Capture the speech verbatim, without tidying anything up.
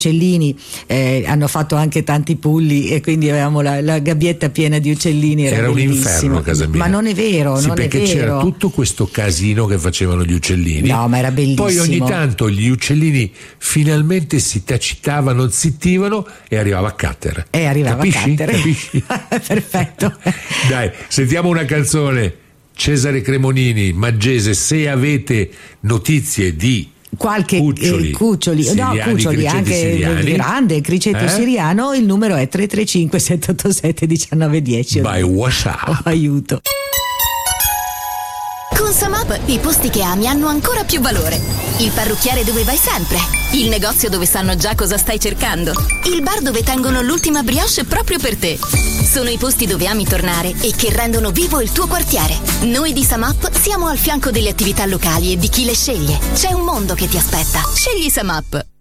uccellini, eh, hanno fatto anche tanti pulli e quindi avevamo la, la gabbietta piena di uccellini. Era, era un bellissimo. inferno a casa mia. Ma non è vero, sì, non è perché vero. c'era tutto questo casino che facevano gli uccellini. No, ma era bellissimo. Poi ogni tanto gli uccellini finalmente si tacitavano, zittivano e arrivava a Catter. E arrivava Capisci? a Catter. Capisci? Perfetto. Dai, sentiamo una canzone. Cesare Cremonini, Maggese, se avete notizie di qualche cuccioli, eh, cuccioli siriani, no cuccioli anche siriani, grande criceto eh? siriano, il numero è tre tre cinque sette otto sette uno nove uno zero. By WhatsApp. Oh, aiuto. Con Samap i posti che ami hanno ancora più valore. Il parrucchiere dove vai sempre, il negozio dove sanno già cosa stai cercando, il bar dove tengono l'ultima brioche proprio per te. Sono i posti dove ami tornare e che rendono vivo il tuo quartiere. Noi di Samap siamo al fianco delle attività locali e di chi le sceglie. C'è un mondo che ti aspetta. Scegli Samap.